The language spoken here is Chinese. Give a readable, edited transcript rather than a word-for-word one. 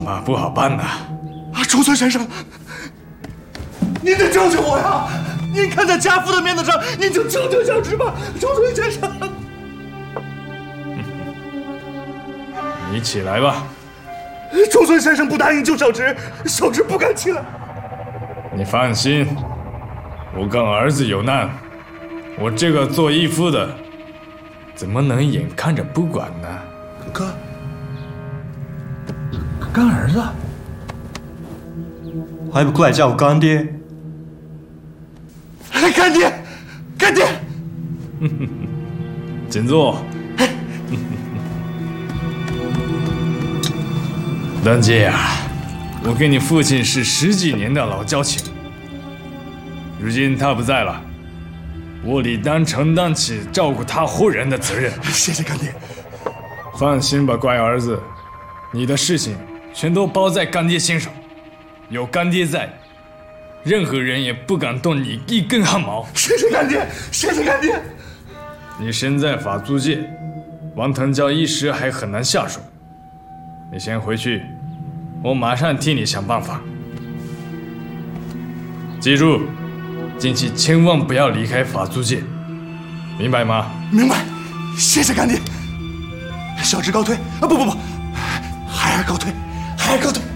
不好办呐。 中村先生，您得救救我呀！您看在家父的面子上，您就救救小侄吧，中村先生。 你起来吧。 中村先生不答应救小侄，小侄不敢起来。 你放心，我跟儿子有难，我这个做义父的，怎么能眼看着不管呢？ 干儿子， 还不快叫我干爹！ 干爹，干爹！ 请坐。丹姐呀，我跟你父亲是10几年的老交情，如今他不在了，我理当承担起照顾他后人的责任。 谢谢干爹。 放心吧，乖儿子，你的事情全都包在干爹身上，有干爹在，任何人也不敢动你一根汗毛。 谢谢干爹，谢谢干爹。 你身在法租界，王腾蛟一时还很难下手。你先回去，我马上替你想办法。记住，近期千万不要离开法租界，明白吗？ 明白，谢谢干爹。小侄告退啊！不，孩儿告退，孩儿告退。